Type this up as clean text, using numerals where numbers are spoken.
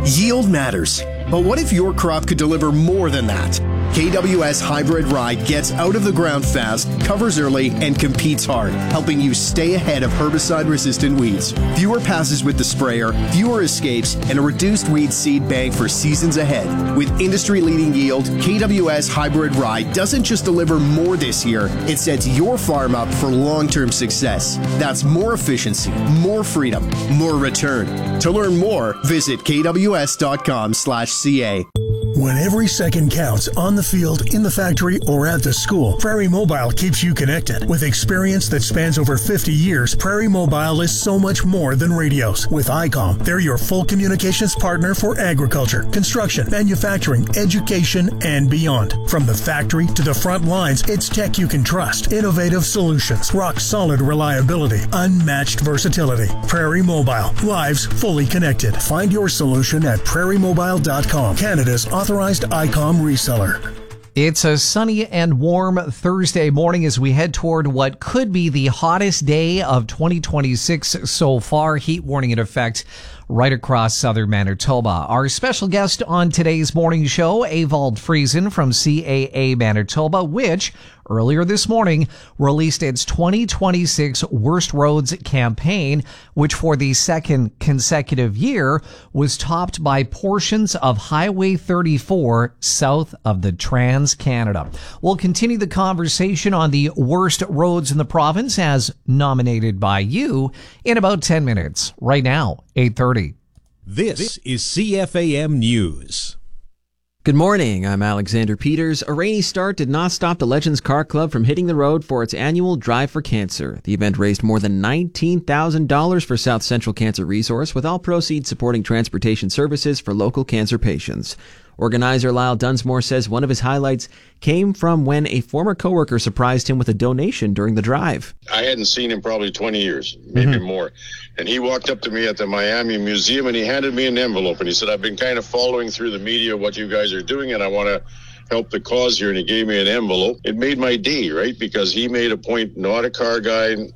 Yield matters, but what if your crop could deliver more than that? KWS Hybrid Rye gets out of the ground fast, covers early, and competes hard, helping you stay ahead of herbicide-resistant weeds. Fewer passes with the sprayer, fewer escapes, and a reduced weed seed bank for seasons ahead. With industry-leading yield, KWS Hybrid Rye doesn't just deliver more this year, it sets your farm up for long-term success. That's more efficiency, more freedom, more return. To learn more, visit kws.com/ca. When every second counts on the field, in the factory, or at the school, Prairie Mobile keeps you connected. With experience that spans over 50 years, Prairie Mobile is so much more than radios. With ICOM, they're your full communications partner for agriculture, construction, manufacturing, education, and beyond. From the factory to the front lines, it's tech you can trust. Innovative solutions, rock-solid reliability, unmatched versatility. Prairie Mobile, lives fully connected. Find your solution at prairiemobile.com, Canada's authorized ICOM reseller. It's a sunny and warm Thursday morning as we head toward what could be the hottest day of 2026 so far. Heat warning in effect right across southern Manitoba. Our special guest on today's morning show, Ewald Friesen from CAA Manitoba, which earlier this morning released its 2026 Worst Roads campaign, which for the second consecutive year was topped by portions of Highway 34 south of the Trans-Canada. We'll continue the conversation on the worst roads in the province as nominated by you in about 10 minutes. Right now, 8:30. This is CFAM News. Good morning, I'm Alexander Peters. A rainy start did not stop the Legends Car Club from hitting the road for its annual Drive for Cancer. The event raised more than $19,000 for South Central Cancer Resource, with all proceeds supporting transportation services for local cancer patients. Organizer Lyle Dunsmore says one of his highlights came from when a former coworker surprised him with a donation during the drive. I hadn't seen him probably 20 years, maybe more. And he walked up to me at the Miami Museum and he handed me an envelope and he said, I've been kind of following through the media what you guys are doing and I want to help the cause here. And he gave me an envelope. It made my day, right? Because he made a point, not a car guy,